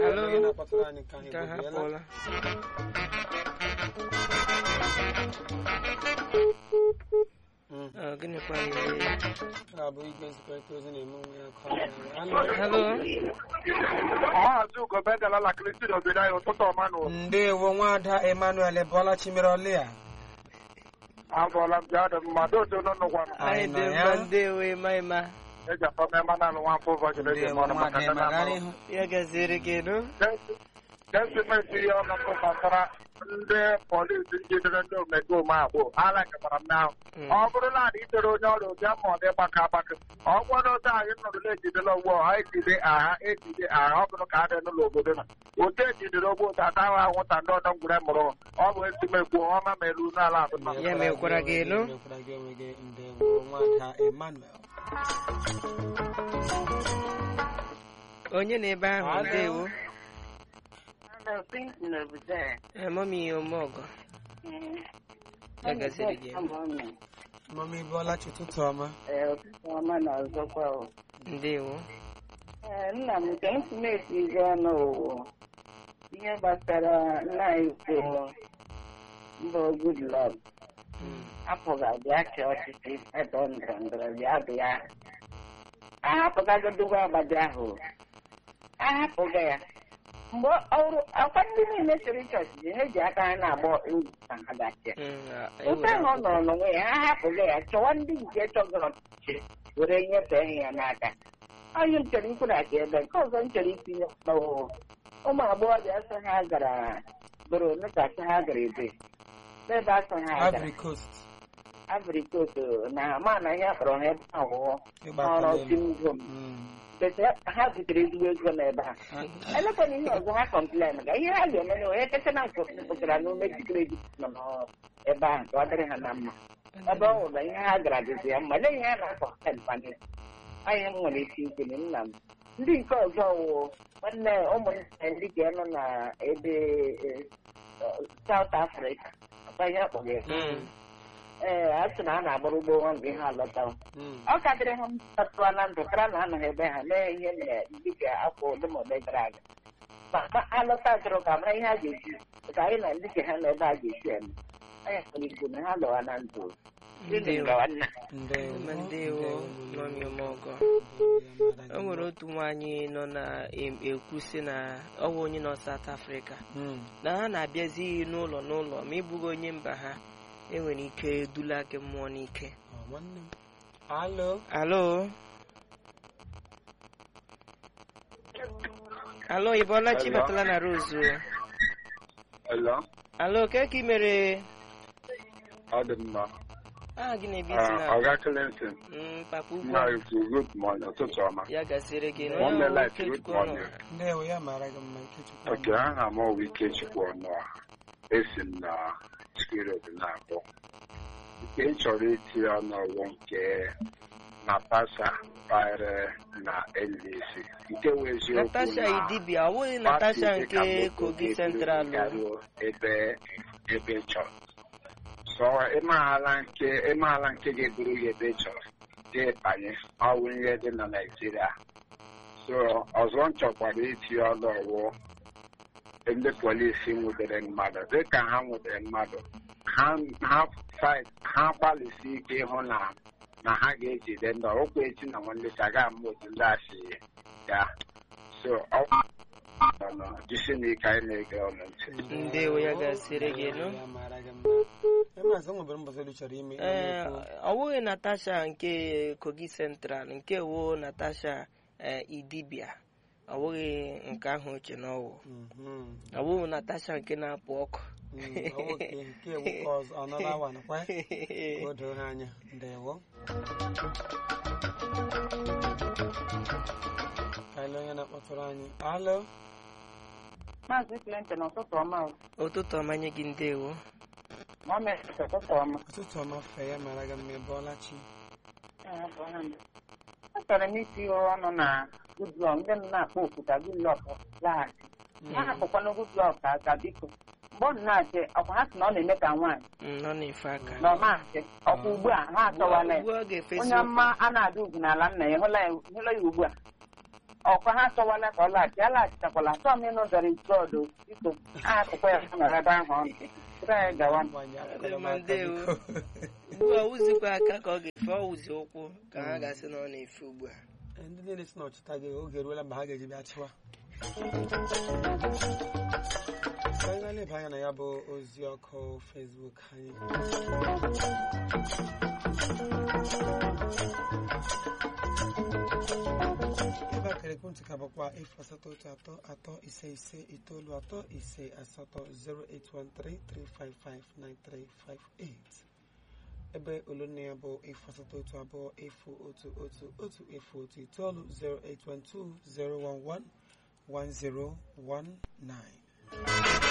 Hello. Gịnị kwa Hello. Ndewo nwada Emmanuel Bola Chimirolia. Abọla m jada mmadụ do no nwa. Anyị dị mma ndewo ịma. Eja pa me mana no wan for virgin dey mona maka na. Ya gaziri gị no. Just me see you na ko pasara ndị police jidere ndị omego ma agbo. Ala ka para now. Ọ bụrụ na dị tere onye ọrụ bịa ma ọ dị gbaka. Ọ gwọrọ ụda anyị nọrọ na-ejidela ụgbọ anyị ejide agha ọ bụrụ ka a dị n'ụlọ obodo na. Ote ejidere ogbo ụta ataghị ahụta ndị ọdọ ngwere mụrụ. Ọ bụ etimekwu ọma merụ n'ala abụ. Ya mekwara gị no. Onye na-ebe ahụ ndewo. Mami Omogo. Agaziri gị. Mami Bola ụtụtụ ọma. Ụtụtụ ọma na ọzọkwa. Ndewo. Nna m nke m si na-eti izi ọnụ ihe gbasara nna ikwu mbụ Goodluck. Apụghị abịa ka ọchịchị ebe ndọrọndọrọ bịa. Ahapụgagodogbo agbado ahụ. Ahapụga ya. Mgbe ọrụ akwa ndị niile chịrị chọọchị ha ji aka ha na-agba egwu ka ha gachịa. Ofe ahụ ọ nọrọ n'onwe ya, ha hapụga ya chọwa ndị nke chọgọrọ ọchịchị were nyefee ya n'aka. Anyị m chọrọ ikwu na aka ebe nke ọzọ m chọrọ itinye n'ụwa. Ụmụ agbọghọbịa sị ha gara bụrụ nụtasị ha gara ebe. N'ebe asị ha gara. Ivory Coast na ma na ihe akpọrọ ha ebe ahụhụ ọrụ Tinubu. Ha butere ezigbo ego n'ebe a. Elekwana ihe ọzọ ha kọmplen ga ihe ha ga-eme na onye kecha na pụtara n'ume jikere nọ n'ebe ahụ ka ọ dịrị ha na mma. Ebe ọ hụrụ na ihe ha gara dịzi ya mma lee ihe ha na-akọmplen banye. Anyị m nwere isi nkele nna m. Ndị nke ọzọ wụ nwanne ụmụnne ndị ga-enọ na ebe South Africa. Ọkwa ihe akpọrọ ya. A sị na a na-agbara ụgbọ nwa mgbe ha alọtawa. Ọ ka dịrị ha mtatụwa na ndụ kara na anọghị ebe ha mee ihe mere dịka afọ ole ma ole gara aga. Ma alọta jụrụ ka mara ihe a ga-eji ka anyị na ndị ka ha na ebe a ga-esi eme. Anyị kwere ikwu na ha lọwa na ndụ. Ndewo Mami Omogo. O nwere otu nwaanyị nọ na-ekwu sị na ọ bụ onye nọ South Africa na ha na-abịazi n'ụlọ ma ịbụghị onye mba ha enwere ike dula gị mmụọ n'ike. Alo Ibola Chibatala na Rose. Alo ka ị mere? Ọ dị mma. Gị na-ebi isi na Ọga Clinton. Papa ugwu. Na ikwu good morning ụtụtụ ọma. Ya gasịrị gị One life good morning. Ndewo ya mara gị mma Ikechukwu. Okay, aha m ọwụ Ikechukwu ọnụ a. Esi m na spirit na-akpọ. Nke ị chọrọ itinye ọnụọgwụ nke Natasha kpara na LDC. Nke wụ eziokwu na Natasha Idibia, ọ bụghị Natasha nke Kogi Central ebe chọrọ. So ịmaala nke ga-eburu ya ebe chọrọ dị banye ọwụ ihe dị na Naịjirịa. So ọzọ m chọkwara itinye ọnụọgwụ ndị polisi nwudere mmadụ dịka ha nwudere mmadụ ha gbalịsi ike ịhụ na ha ga-ejide ndị ọkwa echi na nwanne saga ama otu ndị asị ya. So jisi n'ike anyị na-ege ọnụ ntị. Ndewo ya gasịrị gị nụ. Ọ bụghị Natasha nke Kogi Central, nke wo Natasha Idibia. Ọ bụghị nke ahụ oche n'ọwụ. Ọ bụghị Natasha nke na-apụ ọkụ. Alo. Maazị Clinton ụtụtụ ọma. Ụtụtụ ọma nye gị ndewo. Ụtụtụ ọma. Ụtụtụ ọma fe ya mara gị mma Bola Chi. Achọrọ m iti ọnụ na Goodluck ndị m na-akpọ okwuta Goodluck laghachi. Ha hapụkwana Goodluck aka biko. Mgbe ọ na-achị ọkwa ha sị na ọ na-eme ka nwaanyị. Ọ na-efe aka. Na ọ na-achị ọkwa ugbu a ha achọwala ya. Onye mma a na-ada ugwu n'ala nna ya hụla ya ugbu a. ọkwa ha chọwala ka ọ laghachi alaghachitakwala achọ m ịnụ zara ikọdụ biko akụkọ ya nọrọ ebe ahụ ọnụ anyị gawa ugbu a wụzikwa aka ka ọ ga-efe ọwụzi ụkwụ ka ha ga-asị na ọ na-efe ugbu a ndị niile si n'ọchịta gị oge eruola mgbe ha ga-eji bịa chịwa anyị ga-eleba anya na ya bụ ozi ọkụ Facebook anyị ebe a kere ekwentị ka bụkwa 08133559358 ebe olone ya bụ 08120111019